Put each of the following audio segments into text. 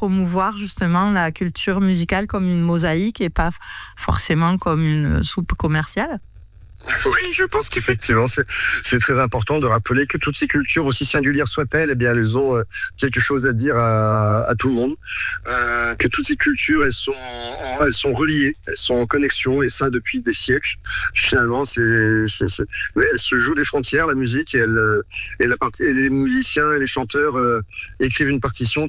promouvoir justement la culture musicale comme une mosaïque et pas forcément comme une soupe commerciale. Oui, je pense qu'effectivement, c'est très important de rappeler que toutes ces cultures, aussi singulières soient-elles, eh bien, elles ont quelque chose à dire à tout le monde. Que toutes ces cultures, elles sont reliées, elles sont en connexion, et ça depuis des siècles. Finalement, ouais, elle se joue des frontières, la musique, et et les musiciens et les chanteurs écrivent une partition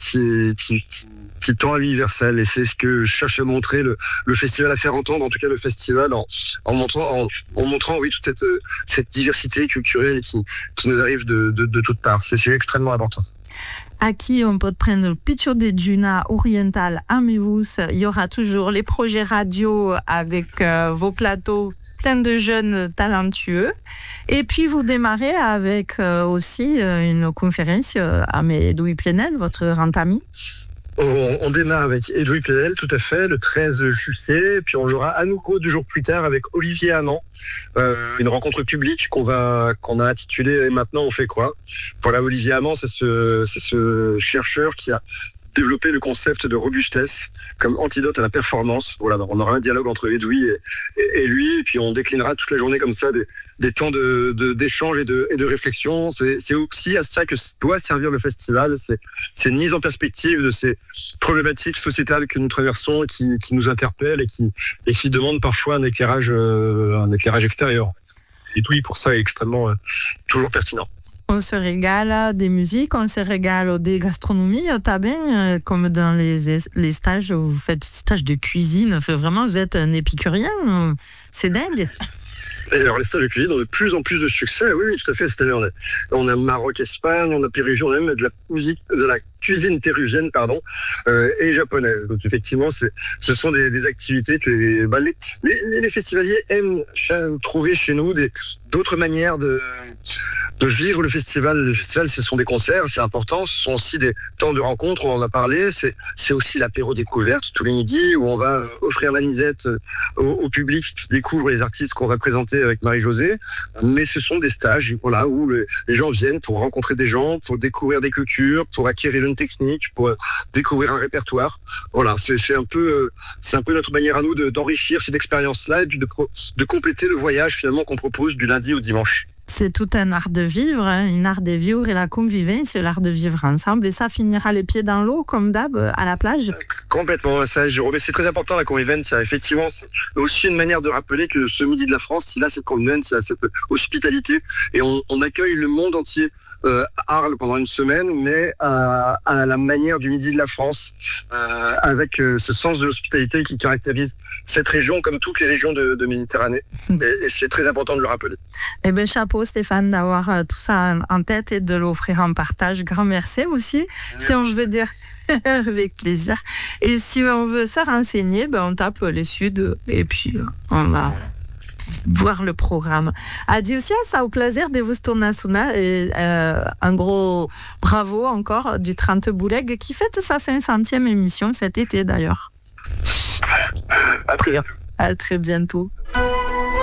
qui tend à l'universel, et c'est ce que cherche à montrer le festival, à faire entendre, en tout cas le festival, en montrant oui, toute cette diversité culturelle qui nous arrive de toutes parts. C'est extrêmement important. Aqui, on peut prendre le Picture de Duna oriental à Mevous. Il y aura toujours les projets radio avec vos plateaux plein de jeunes talentueux. Et puis, vous démarrez avec aussi une conférence à Edoui Plenel, votre grand ami. On démarre avec Edoui Plenel, tout à fait, le 13 juillet, puis on l'aura à nouveau 2 jours plus tard avec Olivier Hanan, une rencontre publique qu'on a intitulée « Et maintenant on fait quoi ?» Voilà, Olivier Hanan, c'est ce chercheur qui a développer le concept de robustesse comme antidote à la performance. Voilà, on aura un dialogue entre Edoui et lui, et puis on déclinera toute la journée comme ça des temps d'échange et de réflexion. C'est aussi à ça que doit servir le festival, c'est une mise en perspective de ces problématiques sociétales que nous traversons, qui nous interpellent et qui demandent parfois un éclairage extérieur. Edoui, pour ça, est extrêmement toujours pertinent. On se régale des musiques, on se régale des gastronomies. T'as bien, comme dans les stages, vous faites stages de cuisine. Vraiment, vous êtes un épicurien. C'est dingue. Et alors, les stages de cuisine ont de plus en plus de succès. Oui, tout à fait. C'est-à-dire, on a Maroc-Espagne, on a Péruvien, on a même de la cuisine péruvienne, et japonaise. Donc, effectivement, ce sont des activités que les festivaliers aiment trouver chez nous d'autres manières de vivre le festival. Le festival, ce sont des concerts, c'est important. Ce sont aussi des temps de rencontre, on en a parlé. C'est aussi l'apéro découverte tous les midis, où on va offrir l'anisette au public qui découvre les artistes qu'on va présenter avec Marie-Josée. Mais ce sont des stages, voilà, où les gens viennent pour rencontrer des gens, pour découvrir des cultures, pour acquérir une technique, pour découvrir un répertoire. Voilà, c'est un peu notre manière à nous d'enrichir cette expérience-là et de compléter le voyage finalement qu'on propose du lundi au dimanche. C'est tout un art de vivre, un art de vivre et la convivence, c'est l'art de vivre ensemble. Et ça finira les pieds dans l'eau, comme d'hab, à la plage. Complètement, ça, Jérôme. Mais c'est très important, la convivence. Effectivement, c'est aussi une manière de rappeler que ce Midi de la France, il a cette convivence, il a cette hospitalité. Et on accueille le monde entier à Arles pendant une semaine, mais à la manière du Midi de la France, avec ce sens de l'hospitalité qui caractérise cette région, comme toutes les régions de Méditerranée. Et c'est très important de le rappeler. Eh bien, chapeau Stéphane d'avoir tout ça en tête et de l'offrir en partage. Grand merci aussi. Merci. Si on veut dire avec plaisir. Et si on veut se renseigner, on tape les Suds et puis on va voir le programme. Adios, ça au plaisir de vous tourner et un gros bravo encore du 30 Bouleg qui fête sa 500e émission cet été d'ailleurs. À très bientôt. À très bientôt.